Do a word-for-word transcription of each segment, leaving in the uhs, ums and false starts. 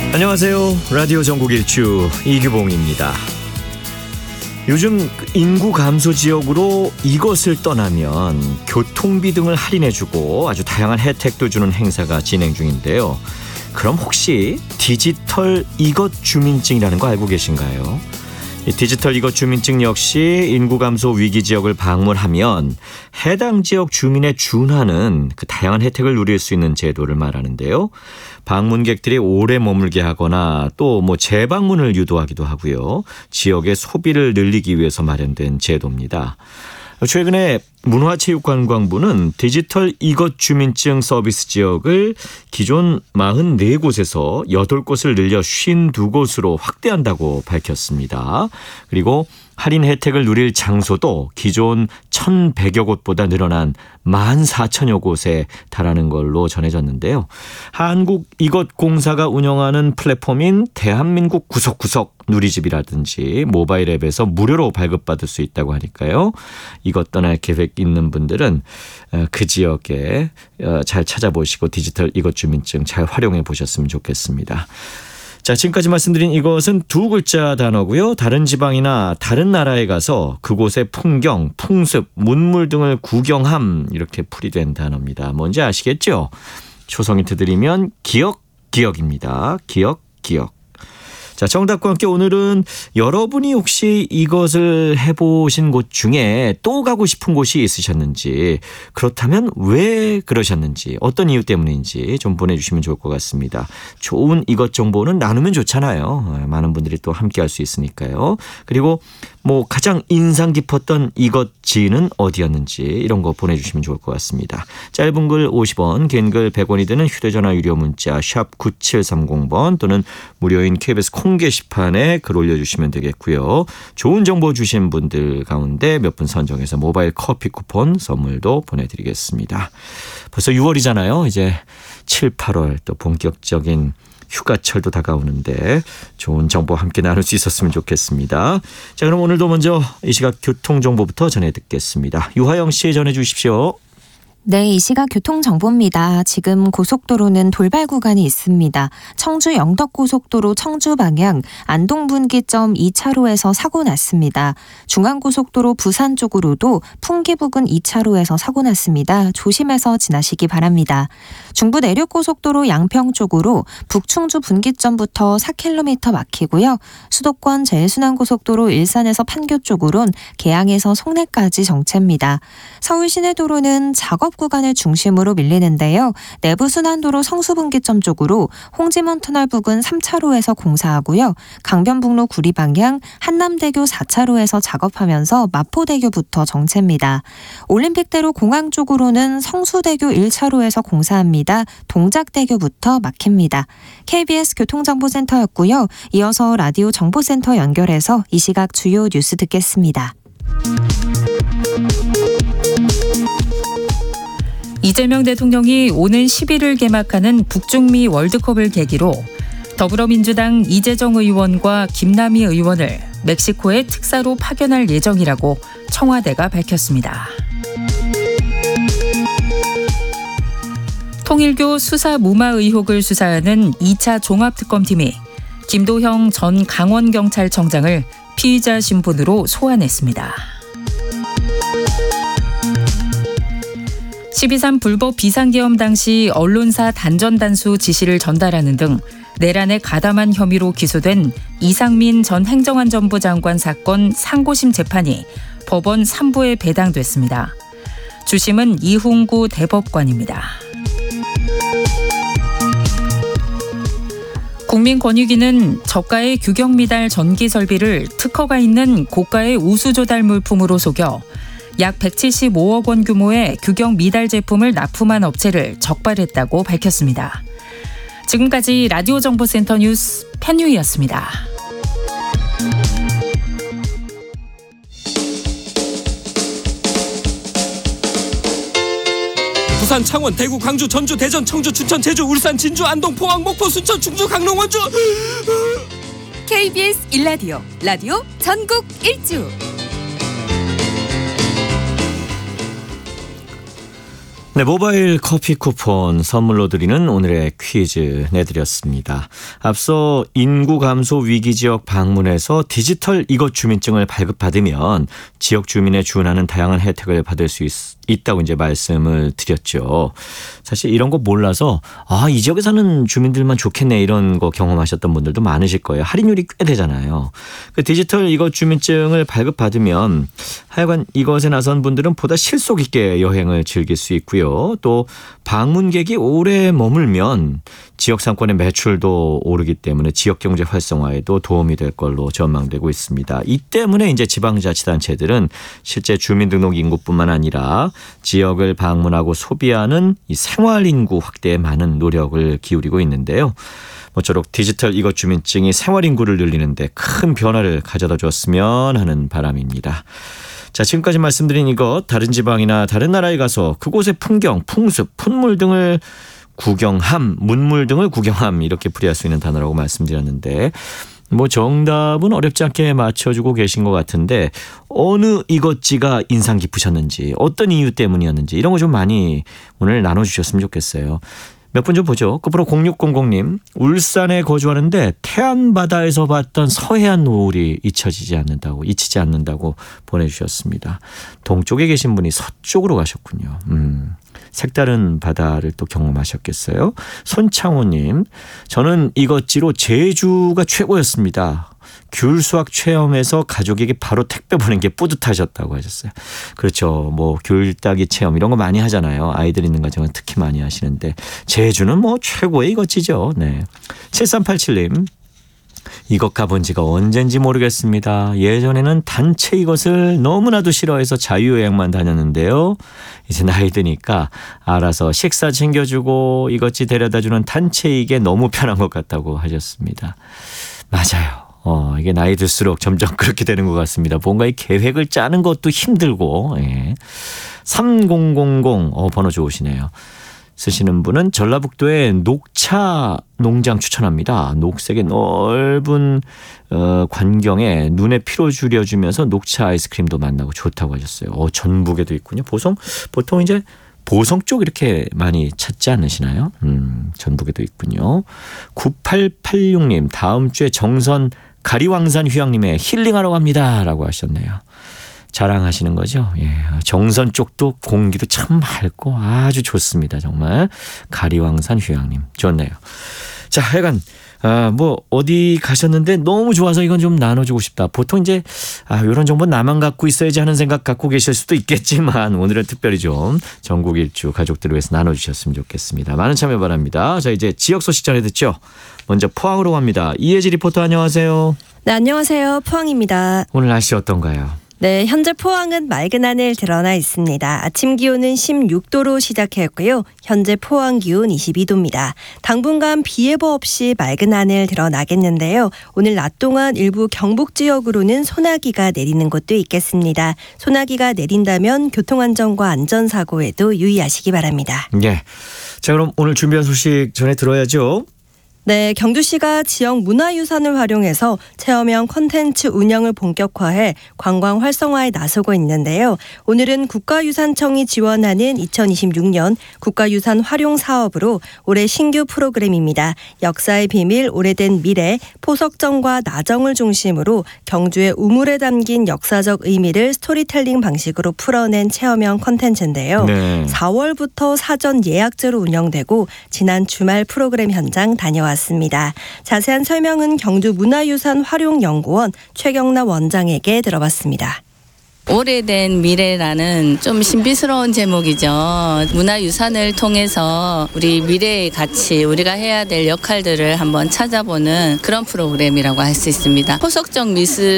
안녕하세요. 라디오 전국 일주 이규봉입니다. 요즘 인구 감소 지역으로 이것을 떠나면 교통비 등을 할인해주고 아주 다양한 혜택도 주는 행사가 진행 중인데요. 그럼 혹시 디지털 이것 주민증이라는 거 알고 계신가요? 이 디지털 이것 주민증 역시 인구 감소 위기 지역을 방문하면 해당 지역 주민에 준하는 그 다양한 혜택을 누릴 수 있는 제도를 말하는데요. 방문객들이 오래 머물게 하거나 또 뭐 재방문을 유도하기도 하고요. 지역의 소비를 늘리기 위해서 마련된 제도입니다. 최근에 문화체육관광부는 디지털 이것 주민증 서비스 지역을 기존 사십사 곳에서 여덟 곳을 늘려 오십이 곳으로 확대한다고 밝혔습니다. 그리고 할인 혜택을 누릴 장소도 기존 천백여 곳보다 늘어난 만 사천여 곳에 달하는 걸로 전해졌는데요. 한국이것공사가 운영하는 플랫폼인 대한민국 구석구석 누리집이라든지 모바일 앱에서 무료로 발급받을 수 있다고 하니까요. 이것 떠날 계획 있는 분들은 그 지역에 잘 찾아보시고 디지털 이것 주민증 잘 활용해 보셨으면 좋겠습니다. 자, 지금까지 말씀드린 이것은 두 글자 단어고요. 다른 지방이나 다른 나라에 가서 그곳의 풍경, 풍습, 문물 등을 구경함 이렇게 풀이된 단어입니다. 뭔지 아시겠죠? 초성 힌트 드리면 기억, 기억입니다. 기억, 기억. 자, 정답과 함께 오늘은 여러분이 혹시 이것을 해보신 곳 중에 또 가고 싶은 곳이 있으셨는지, 그렇다면 왜 그러셨는지, 어떤 이유 때문인지 좀 보내주시면 좋을 것 같습니다. 좋은 이것 정보는 나누면 좋잖아요. 많은 분들이 또 함께 할 수 있으니까요. 그리고 뭐 가장 인상 깊었던 이것지는 어디였는지 이런 거 보내주시면 좋을 것 같습니다. 짧은 글 오십 원, 긴 글 백 원이 드는 휴대전화 유료 문자 샵 구칠삼공 번 또는 무료인 케이비에스 콩 게시판에 글 올려주시면 되겠고요. 좋은 정보 주신 분들 가운데 몇 분 선정해서 모바일 커피 쿠폰 선물도 보내드리겠습니다. 벌써 유월이잖아요. 이제 칠, 팔월 또 본격적인 휴가철도 다가오는데 좋은 정보 함께 나눌 수 있었으면 좋겠습니다. 자, 그럼 오늘도 먼저 이 시각 교통정보부터 전해 듣겠습니다. 유하영 씨 전해 주십시오. 네, 이 시각 교통정보입니다. 지금 고속도로는 돌발 구간이 있습니다. 청주 영덕고속도로 청주 방향 안동분기점 이 차로에서 사고 났습니다. 중앙고속도로 부산 쪽으로도 풍기 부근 이 차로에서 사고 났습니다. 조심해서 지나시기 바랍니다. 중부내륙고속도로 양평 쪽으로 북충주 분기점부터 사 킬로미터 막히고요. 수도권 제일순환고속도로 일산에서 판교 쪽으론 계양에서 송내까지 정체입니다. 서울 시내도로는 작업 구간을 중심으로 밀리는데요. 내부순환도로 성수분기점 쪽으로 홍지문 터널 부근 삼 차로에서 공사하고요. 강변북로 구리 방향 한남대교 사 차로에서 작업하면서 마포대교부터 정체입니다. 올림픽대로 공항 쪽으로는 성수대교 일 차로에서 공사합니다. 동작대교부터 막힙니다. 케이비에스 교통정보센터였고요. 이어서 라디오 정보센터 연결해서 이 시각 주요 뉴스 듣겠습니다. 이재명 대통령이 오는 십일 일 개막하는 북중미 월드컵을 계기로 더불어민주당 이재정 의원과 김남희 의원을 멕시코에 특사로 파견할 예정이라고 청와대가 밝혔습니다. 통일교 수사 무마 의혹을 수사하는 이 차 종합특검팀이 김도형 전 강원경찰청장을 피의자 신분으로 소환했습니다. 십이 삼 불법 비상계엄 당시 언론사 단전단수 지시를 전달하는 등 내란에 가담한 혐의로 기소된 이상민 전 행정안전부 장관 사건 상고심 재판이 법원 삼 부에 배당됐습니다. 주심은 이훈구 대법관입니다. 국민권익위는 저가의 규격미달 전기 설비를 특허가 있는 고가의 우수조달 물품으로 속여 약 백칠십오억 원 규모의 규격 미달 제품을 납품한 업체를 적발했다고 밝혔습니다. 지금까지 라디오 정보센터 뉴스 편유희였습니다. 부산, 창원, 대구, 광주, 전주, 대전, 청주, 춘천, 제주, 울산, 진주, 안동, 포항, 목포, 순천, 충주, 강릉, 원주. 케이비에스 일 라디오, 라디오 전국 일주. 네, 모바일 커피 쿠폰 선물로 드리는 오늘의 퀴즈 내드렸습니다. 앞서 인구 감소 위기 지역 방문해서 디지털 이것 주민증을 발급받으면 지역 주민에 준하는 다양한 혜택을 받을 수 있, 있다고 이제 말씀을 드렸죠. 사실 이런 거 몰라서 아, 이 지역에 사는 주민들만 좋겠네 이런 거 경험하셨던 분들도 많으실 거예요. 할인율이 꽤 되잖아요. 그 디지털 이것 주민증을 발급받으면 하여간 이것에 나선 분들은 보다 실속 있게 여행을 즐길 수 있고요. 또 방문객이 오래 머물면 지역 상권의 매출도 오르기 때문에 지역 경제 활성화에도 도움이 될 걸로 전망되고 있습니다. 이 때문에 이제 지방자치단체들은 실제 주민등록 인구뿐만 아니라 지역을 방문하고 소비하는 이 생활인구 확대에 많은 노력을 기울이고 있는데요. 모쪼록 디지털 이것 주민증이 생활인구를 늘리는데 큰 변화를 가져다 줬으면 하는 바람입니다. 자, 지금까지 말씀드린 이것 다른 지방이나 다른 나라에 가서 그곳의 풍경, 풍습, 풋물 등을 구경함, 문물 등을 구경함 이렇게 풀이할 수 있는 단어라고 말씀드렸는데 뭐 정답은 어렵지 않게 맞춰주고 계신 것 같은데 어느 이것지가 인상 깊으셨는지 어떤 이유 때문이었는지 이런 거 좀 많이 오늘 나눠주셨으면 좋겠어요. 몇 분 좀 보죠. 끝으로 공육공공님 울산에 거주하는데 태안바다에서 봤던 서해안 노을이 잊혀지지 않는다고 잊히지 않는다고 보내주셨습니다. 동쪽에 계신 분이 서쪽으로 가셨군요. 음, 색다른 바다를 또 경험하셨겠어요. 손창호님 저는 이것지로 제주가 최고였습니다. 귤 수확 체험에서 가족에게 바로 택배 보낸 게 뿌듯하셨다고 하셨어요. 그렇죠. 뭐 귤 따기 체험 이런 거 많이 하잖아요. 아이들 있는 가정은 특히 많이 하시는데 제주는 뭐 최고의 이것이죠. 네. 칠삼팔칠님 이것 가본 지가 언젠지 모르겠습니다. 예전에는 단체 이것을 너무나도 싫어해서 자유여행만 다녔는데요. 이제 나이 드니까 알아서 식사 챙겨주고 이것지 데려다주는 단체 이게 너무 편한 것 같다고 하셨습니다. 맞아요. 어, 이게 나이 들수록 점점 그렇게 되는 것 같습니다. 뭔가 이 계획을 짜는 것도 힘들고. 예. 삼공공공 어, 번호 좋으시네요. 쓰시는 분은 전라북도의 녹차 농장 추천합니다. 녹색의 넓은 어, 광경에 눈에 피로 줄여주면서 녹차 아이스크림도 만나고 좋다고 하셨어요. 어, 전북에도 있군요. 보성 보통 이제 보성 쪽 이렇게 많이 찾지 않으시나요? 음, 전북에도 있군요. 구팔팔육님 다음 주에 정선 가리왕산 휴양림에 힐링하러 갑니다 라고 하셨네요. 자랑하시는 거죠. 예, 정선 쪽도 공기도 참 맑고 아주 좋습니다. 정말 가리왕산 휴양림 좋네요. 자, 하여간 아, 뭐 어디 가셨는데 너무 좋아서 이건 좀 나눠주고 싶다. 보통 이제 아, 이런 정보 나만 갖고 있어야지 하는 생각 갖고 계실 수도 있겠지만 오늘은 특별히 좀 전국 일주 가족들을 위해서 나눠주셨으면 좋겠습니다. 많은 참여 바랍니다. 자, 이제 지역 소식 전해 듣죠. 먼저 포항으로 갑니다. 이혜지 리포터 안녕하세요. 네, 안녕하세요. 포항입니다. 오늘 날씨 어떤가요? 네, 현재 포항은 맑은 하늘 드러나 있습니다. 아침 기온은 십육 도로 시작했고요. 현재 포항 기온 이십이 도입니다. 당분간 비 예보 없이 맑은 하늘 드러나겠는데요. 오늘 낮 동안 일부 경북 지역으로는 소나기가 내리는 곳도 있겠습니다. 소나기가 내린다면 교통안전과 안전사고에도 유의하시기 바랍니다. 예. 자, 그럼 오늘 준비한 소식 전해 들어야죠. 네, 경주시가 지역 문화유산을 활용해서 체험형 콘텐츠 운영을 본격화해 관광 활성화에 나서고 있는데요. 오늘은 국가유산청이 지원하는 이천이십육 년 국가유산 활용 사업으로 올해 신규 프로그램입니다. 역사의 비밀, 오래된 미래, 포석정과 나정을 중심으로 경주의 우물에 담긴 역사적 의미를 스토리텔링 방식으로 풀어낸 체험형 콘텐츠인데요. 네. 사월부터 사전 예약제로 운영되고 지난 주말 프로그램 현장 다녀왔습니다. 습니다. 자세한 설명은 경주문화유산활용연구원 최경나 원장에게 들어봤습니다. 오래된 미래라는 좀 신비스러운 제목이죠. 문화유산을 통해서 우리 미래의 가치, 우리가 해야 될 역할들을 한번 찾아보는 그런 프로그램이라고 할 수 있습니다. 포석정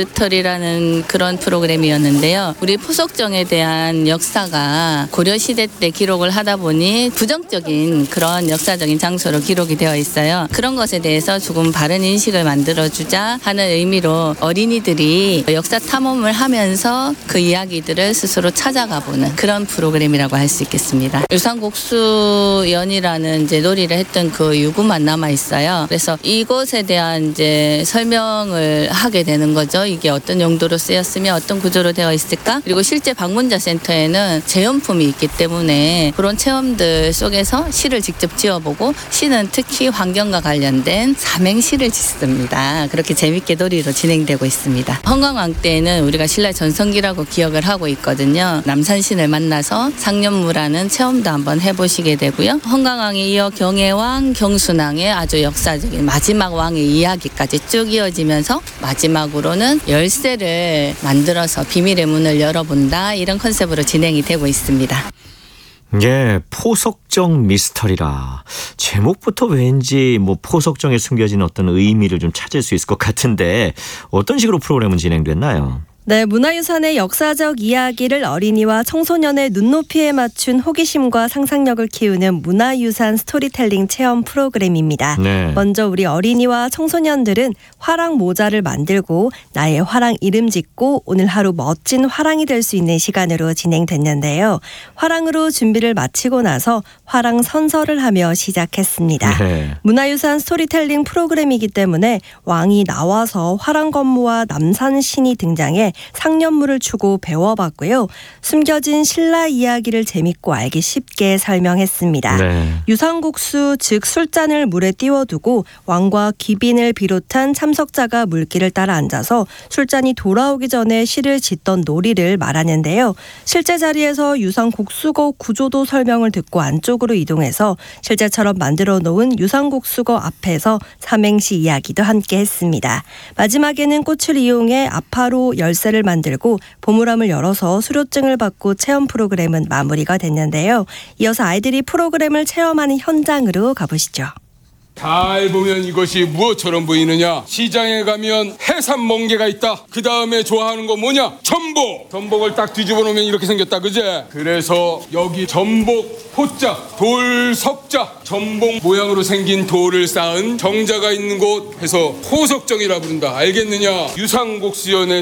미스터리라는 그런 프로그램이었는데요. 우리 포석정에 대한 역사가 고려시대 때 기록을 하다 보니 부정적인 그런 역사적인 장소로 기록이 되어 있어요. 그런 것에 대해서 조금 바른 인식을 만들어주자 하는 의미로 어린이들이 역사 탐험을 하면서 그 그 이야기들을 스스로 찾아가보는 그런 프로그램이라고 할 수 있겠습니다. 유산곡수연이라는 이제 놀이를 했던 그 유구만 남아 있어요. 그래서 이것에 대한 이제 설명을 하게 되는 거죠. 이게 어떤 용도로 쓰였으며 어떤 구조로 되어 있을까? 그리고 실제 방문자 센터에는 체험품이 있기 때문에 그런 체험들 속에서 시를 직접 지어보고 시는 특히 환경과 관련된 삼행시를 짓습니다. 그렇게 재밌게 놀이로 진행되고 있습니다. 헌강왕 때는 우리가 신라 전성기라고 기억을 하고 있거든요. 남산신을 만나서 상년무라는 체험도 한번 해보시게 되고요. 헌강왕에 이어 경혜왕, 경순왕의 아주 역사적인 마지막 왕의 이야기까지 쭉 이어지면서 마지막으로는 열쇠를 만들어서 비밀의 문을 열어본다, 이런 컨셉으로 진행이 되고 있습니다. 예, 포석정 미스터리라. 제목부터 왠지 뭐 포석정에 숨겨진 어떤 의미를 좀 찾을 수 있을 것 같은데 어떤 식으로 프로그램은 진행됐나요? 네, 문화유산의 역사적 이야기를 어린이와 청소년의 눈높이에 맞춘 호기심과 상상력을 키우는 문화유산 스토리텔링 체험 프로그램입니다. 네. 먼저 우리 어린이와 청소년들은 화랑 모자를 만들고 나의 화랑 이름 짓고 오늘 하루 멋진 화랑이 될 수 있는 시간으로 진행됐는데요. 화랑으로 준비를 마치고 나서 화랑 선서를 하며 시작했습니다. 네. 문화유산 스토리텔링 프로그램이기 때문에 왕이 나와서 화랑건모와 남산신이 등장해 상년무를 추고 배워봤고요. 숨겨진 신라 이야기를 재밌고 알기 쉽게 설명했습니다. 네. 유산국수 즉 술잔을 물에 띄워두고 왕과 귀빈을 비롯한 참석자가 물길을 따라 앉아서 술잔이 돌아오기 전에 시를 짓던 놀이를 말하는데요. 실제 자리에서 유산국수거 구조도 설명을 듣고 안쪽으로 이동해서 실제처럼 만들어 놓은 유산국수거 앞에서 삼행시 이야기도 함께 했습니다. 마지막에는 꽃을 이용해 아파로 열쇠를 만들고 보물함을 열어서 수료증을 받고 체험 프로그램은 마무리가 됐는데요. 이어서 아이들이 프로그램을 체험하는 현장으로 가보시죠. 잘 보면 이것이 무엇처럼 보이느냐? 시장에 가면 해산 멍게가 있다. 그 다음에 좋아하는 거 뭐냐? 전복. 전복을 딱 뒤집어 놓으면 이렇게 생겼다, 그제? 그래서 여기 전복 포자, 돌 석자, 전복 모양으로 생긴 돌을 쌓은 정자가 있는 곳 해서 포석정이라 부른다. 알겠느냐? 유산곡수연의